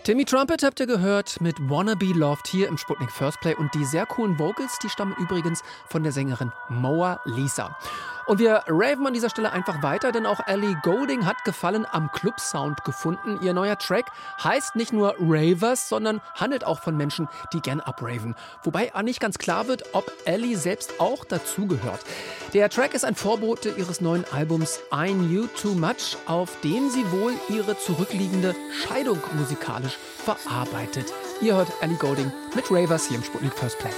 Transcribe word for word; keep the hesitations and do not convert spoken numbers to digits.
Timmy Trumpet habt ihr gehört mit Wanna Be Loved hier im Sputnik First Play. Und die sehr coolen Vocals, die stammen übrigens von der Sängerin Moa Lisa. Und wir raven an dieser Stelle einfach weiter, denn auch Ellie Goulding hat Gefallen am Club-Sound gefunden. Ihr neuer Track heißt nicht nur Ravers, sondern handelt auch von Menschen, die gern abraven. Wobei nicht ganz klar wird, ob Ellie selbst auch dazugehört. Der Track ist ein Vorbote ihres neuen Albums I Knew Too Much, auf dem sie wohl ihre zurückliegende Scheidung musikalisch verarbeitet. Ihr hört Ellie Goulding mit Ravers hier im Sputnik First Play.